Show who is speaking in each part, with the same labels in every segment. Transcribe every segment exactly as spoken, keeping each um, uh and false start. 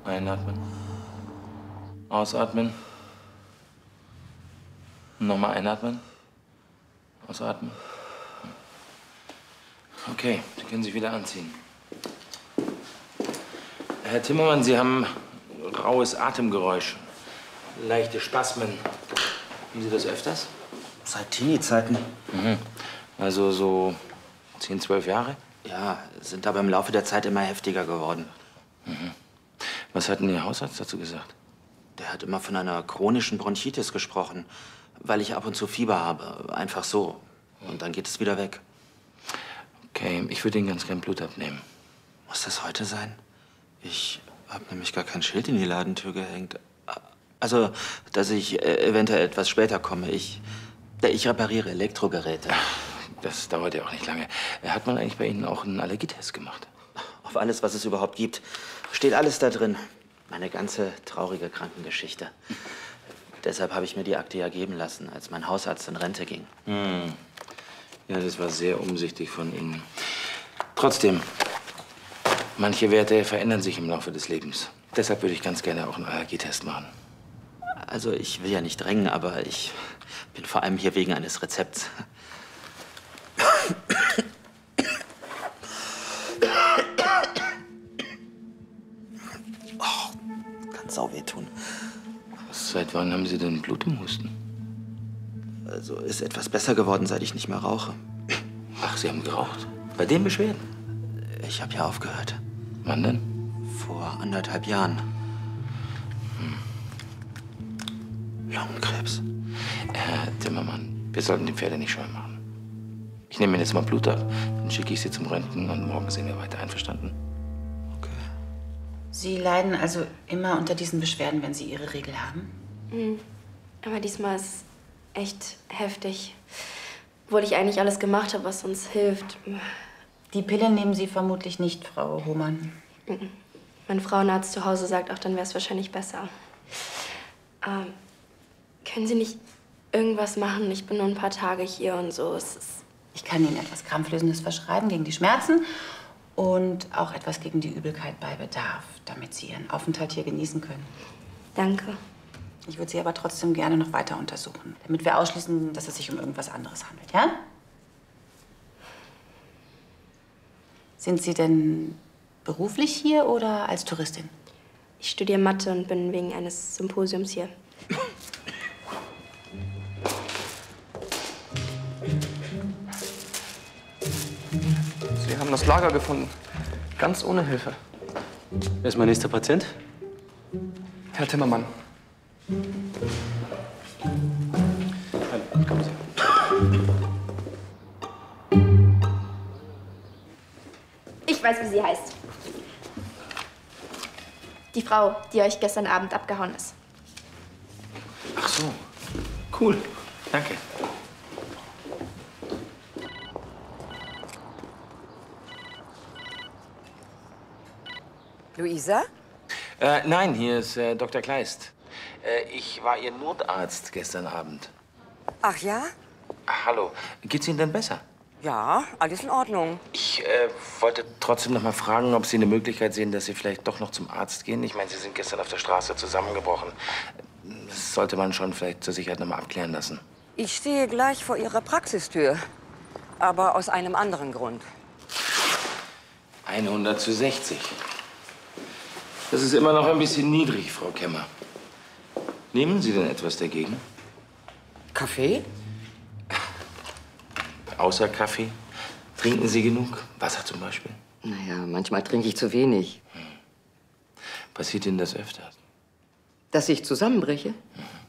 Speaker 1: Einatmen. Ausatmen. Nochmal einatmen. Ausatmen. Okay, Sie können sich wieder anziehen. Herr Timmermann, Sie haben raues Atemgeräusch, leichte Spasmen. Haben Sie das öfters?
Speaker 2: Seit Teenie-Zeiten.
Speaker 1: Mhm. Also so zehn, zwölf Jahre?
Speaker 2: Ja, sind aber im Laufe der Zeit immer heftiger geworden.
Speaker 1: Mhm. Was hat denn Ihr Hausarzt dazu gesagt?
Speaker 2: Der hat immer von einer chronischen Bronchitis gesprochen, weil ich ab und zu Fieber habe. Einfach so. Und dann geht es wieder weg.
Speaker 1: Okay, ich würde Ihnen ganz gern Blut abnehmen.
Speaker 2: Muss das heute sein? Ich habe nämlich gar kein Schild in die Ladentür gehängt. Also, dass ich äh, eventuell etwas später komme. Ich, ich repariere Elektrogeräte.
Speaker 1: Das dauert ja auch nicht lange. Hat man eigentlich bei Ihnen auch einen Allergietest gemacht?
Speaker 2: Auf alles, was es überhaupt gibt. Steht alles da drin. Meine ganze traurige Krankengeschichte. Deshalb habe ich mir die Akte ja geben lassen, als mein Hausarzt in Rente ging.
Speaker 1: Hm. Ja, das war sehr umsichtig von Ihnen. Trotzdem, manche Werte verändern sich im Laufe des Lebens. Deshalb würde ich ganz gerne auch einen Allergietest machen.
Speaker 2: Also, ich will ja nicht drängen, aber ich bin vor allem hier wegen eines Rezepts. Oh, kann sau weh tun.
Speaker 1: Seit wann haben Sie denn Blut im Husten?
Speaker 2: Also, ist etwas besser geworden, seit ich nicht mehr rauche.
Speaker 1: Ach, Sie haben geraucht? Bei den Beschwerden?
Speaker 2: Ich habe ja aufgehört.
Speaker 1: Wann denn?
Speaker 2: Vor anderthalb Jahren.
Speaker 1: Hm.
Speaker 2: Lungenkrebs.
Speaker 1: Herr Timmermann, wir sollten die Pferde nicht scheu machen. Ich nehme Ihnen jetzt mal Blut ab, dann schicke ich Sie zum Röntgen und morgen sehen wir weiter. Einverstanden?
Speaker 2: Okay.
Speaker 3: Sie leiden also immer unter diesen Beschwerden, wenn Sie Ihre Regel haben?
Speaker 4: Mhm. Aber diesmal ist es echt heftig. Obwohl ich eigentlich alles gemacht habe, was uns hilft.
Speaker 3: Die Pille nehmen Sie vermutlich nicht, Frau Hohmann.
Speaker 4: Mhm. Mein Frauenarzt zu Hause sagt auch, dann wäre es wahrscheinlich besser. Ähm, können Sie nicht irgendwas machen? Ich bin nur ein paar Tage hier und so. Es ist
Speaker 3: Ich kann Ihnen etwas Krampflösendes verschreiben gegen die Schmerzen und auch etwas gegen die Übelkeit bei Bedarf, damit Sie Ihren Aufenthalt hier genießen können.
Speaker 4: Danke.
Speaker 3: Ich würde Sie aber trotzdem gerne noch weiter untersuchen, damit wir ausschließen, dass es sich um irgendwas anderes handelt, ja? Sind Sie denn beruflich hier oder als Touristin?
Speaker 4: Ich studiere Mathe und bin wegen eines Symposiums hier.
Speaker 5: Sie haben das Lager gefunden. Ganz ohne Hilfe.
Speaker 6: Wer ist mein nächster Patient?
Speaker 5: Herr Timmermann.
Speaker 6: Hallo, kommen Sie.
Speaker 4: Ich weiß, wie sie heißt. Die Frau, die euch gestern Abend abgehauen ist.
Speaker 1: Ach so. Cool. Danke.
Speaker 7: Luisa?
Speaker 1: Äh, nein, hier ist äh, Doktor Kleist. Äh, ich war Ihr Notarzt gestern Abend.
Speaker 7: Ach ja?
Speaker 1: Ach, hallo. Geht's Ihnen denn besser?
Speaker 7: Ja, alles in Ordnung.
Speaker 1: Ich äh, wollte trotzdem noch mal fragen, ob Sie eine Möglichkeit sehen, dass Sie vielleicht doch noch zum Arzt gehen. Ich meine, Sie sind gestern auf der Straße zusammengebrochen. Das sollte man schon vielleicht zur Sicherheit noch mal abklären lassen.
Speaker 7: Ich stehe gleich vor Ihrer Praxistür. Aber aus einem anderen Grund.
Speaker 1: hundert zu sechzig. Das ist immer noch ein bisschen niedrig, Frau Kemmer. Nehmen Sie denn etwas dagegen?
Speaker 7: Kaffee?
Speaker 1: Außer Kaffee? Trinken Sie genug? Wasser zum Beispiel?
Speaker 7: Naja, manchmal trinke ich zu wenig.
Speaker 1: Hm. Passiert Ihnen das öfter?
Speaker 7: Dass ich zusammenbreche?
Speaker 1: Mhm.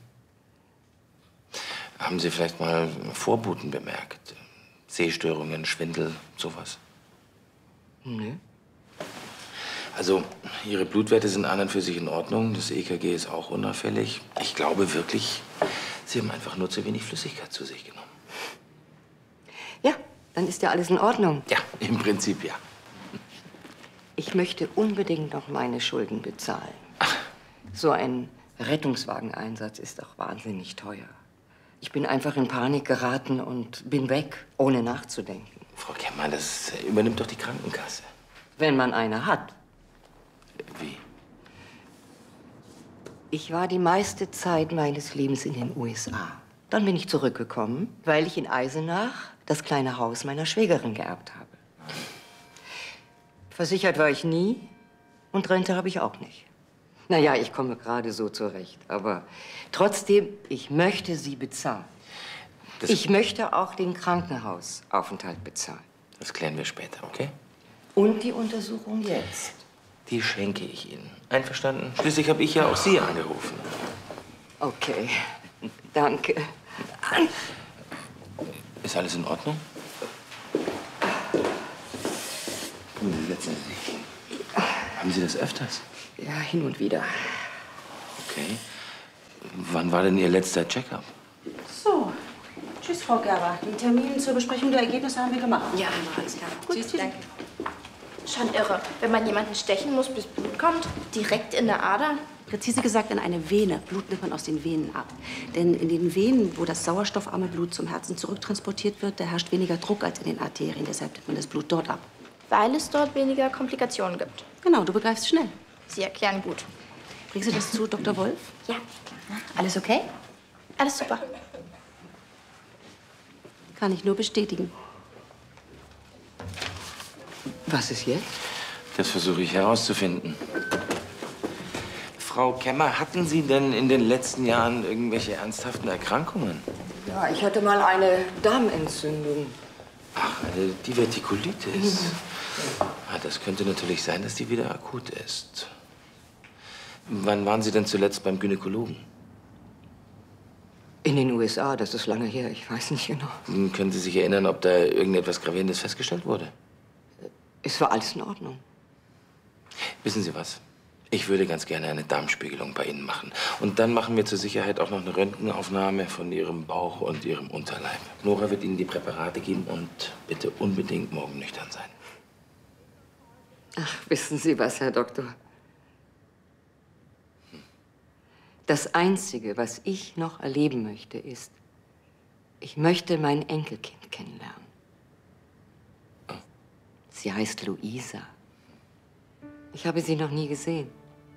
Speaker 1: Haben Sie vielleicht mal Vorboten bemerkt? Sehstörungen, Schwindel, sowas?
Speaker 7: Nee.
Speaker 1: Also, Ihre Blutwerte sind an und für sich in Ordnung. Das E K G ist auch unauffällig. Ich glaube wirklich, Sie haben einfach nur zu wenig Flüssigkeit zu sich genommen.
Speaker 7: Ja, dann ist ja alles in Ordnung.
Speaker 1: Ja, im Prinzip ja.
Speaker 7: Ich möchte unbedingt noch meine Schulden bezahlen. Ach. So ein Rettungswageneinsatz ist doch wahnsinnig teuer. Ich bin einfach in Panik geraten und bin weg, ohne nachzudenken.
Speaker 1: Frau Kemmer, das übernimmt doch die Krankenkasse.
Speaker 7: Wenn man eine hat.
Speaker 1: Wie?
Speaker 7: Ich war die meiste Zeit meines Lebens in den U S A. Dann bin ich zurückgekommen, weil ich in Eisenach das kleine Haus meiner Schwägerin geerbt habe. Versichert war ich nie und Rente habe ich auch nicht. Naja, ich komme gerade so zurecht, aber trotzdem, ich möchte sie bezahlen.
Speaker 1: Das
Speaker 7: ich möchte auch den Krankenhausaufenthalt bezahlen.
Speaker 1: Das klären wir später, okay?
Speaker 7: Und die Untersuchung jetzt.
Speaker 1: Die schenke ich Ihnen. Einverstanden? Schließlich habe ich ja auch Sie angerufen.
Speaker 7: Okay, danke.
Speaker 1: Ist alles in Ordnung? Kommen Sie, setzen Sie sich. Haben Sie das öfters?
Speaker 7: Ja, hin und wieder.
Speaker 1: Okay. Wann war denn Ihr letzter Check-up?
Speaker 8: So, tschüss, Frau Gerber. Den Termin zur Besprechung der Ergebnisse haben wir gemacht.
Speaker 4: Ja, alles klar.
Speaker 8: Gut,
Speaker 4: Tschüss,
Speaker 8: tschüss.
Speaker 4: danke. Schon irre, wenn man jemanden stechen muss, bis Blut kommt, direkt in der Ader.
Speaker 8: Präzise gesagt in eine Vene. Blut nimmt man aus den Venen ab. Denn in den Venen, wo das sauerstoffarme Blut zum Herzen zurücktransportiert wird, da herrscht weniger Druck als in den Arterien. Deshalb nimmt man das Blut dort ab.
Speaker 4: Weil es dort weniger Komplikationen gibt.
Speaker 8: Genau, du begreifst schnell.
Speaker 4: Sie erklären gut.
Speaker 8: Bringst du das zu Doktor Wolf?
Speaker 4: Ja,
Speaker 8: Alles okay?
Speaker 4: alles super.
Speaker 8: Kann ich nur bestätigen.
Speaker 7: Was ist jetzt?
Speaker 1: Das versuche ich herauszufinden. Frau Kemmer, hatten Sie denn in den letzten Jahren irgendwelche ernsthaften Erkrankungen?
Speaker 7: Ja, ich hatte mal eine Darmentzündung.
Speaker 1: Ach, eine Divertikulitis. Ah, das könnte natürlich sein, dass die wieder akut ist. Wann waren Sie denn zuletzt beim Gynäkologen?
Speaker 7: In den U S A, das ist lange her, ich weiß nicht genau.
Speaker 1: Hm, Können Sie sich erinnern, ob da irgendetwas Gravierendes festgestellt wurde?
Speaker 7: Es war alles in Ordnung.
Speaker 1: Wissen Sie was? Ich würde ganz gerne eine Darmspiegelung bei Ihnen machen. Und dann machen wir zur Sicherheit auch noch eine Röntgenaufnahme von Ihrem Bauch und Ihrem Unterleib. Nora wird Ihnen die Präparate geben und bitte unbedingt morgen nüchtern sein.
Speaker 7: Ach, wissen Sie was, Herr Doktor? Das Einzige, was ich noch erleben möchte, ist, ich möchte mein Enkelkind kennenlernen. Sie heißt Luisa. Ich habe sie noch nie gesehen.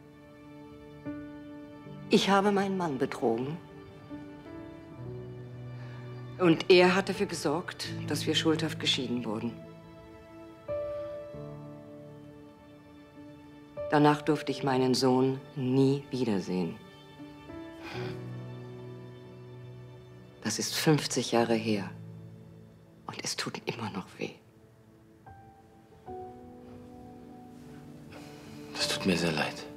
Speaker 7: Ich habe meinen Mann betrogen. Und er hat dafür gesorgt, dass wir schuldhaft geschieden wurden. Danach durfte ich meinen Sohn nie wiedersehen. Das ist fünfzig Jahre her. Und es tut immer noch weh.
Speaker 1: Das tut mir sehr leid.